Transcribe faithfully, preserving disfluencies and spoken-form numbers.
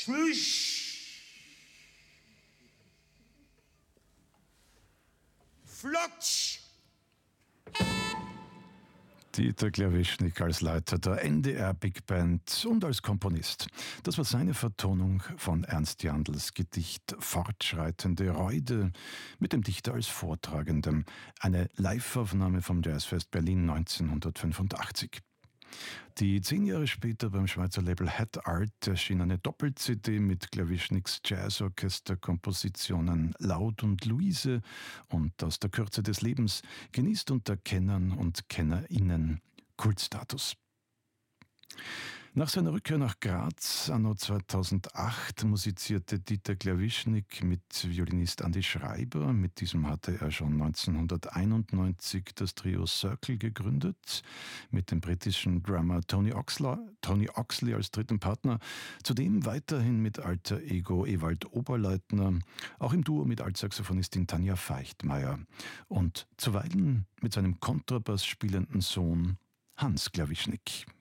Flotsch! Dieter Klawischnik als Leiter der N D R Big Band und als Komponist. Das war seine Vertonung von Ernst Jandls Gedicht Fortschreitende Reude mit dem Dichter als Vortragendem. Eine Live-Aufnahme vom Jazzfest Berlin neunzehnhundertfünfundachtzig. Die zehn Jahre später beim Schweizer Label Hat Art erschien eine Doppel-C D mit Klawischniks Jazzorchester-Kompositionen Laut und Luise und Aus der Kürze des Lebens genießt unter Kennern und KennerInnen Kultstatus. Nach seiner Rückkehr nach Graz anno zweitausendacht musizierte Dieter Klawischnik mit Violinist Andi Schreiber. Mit diesem hatte er schon neunzehnhunderteinundneunzig das Trio Circle gegründet, mit dem britischen Drummer Tony Oxley, Tony Oxley als dritten Partner. Zudem weiterhin mit Alter Ego Ewald Oberleitner, auch im Duo mit Altsaxophonistin Tanja Feichtmeier und zuweilen mit seinem Kontrabass spielenden Sohn Hans Klawischnik.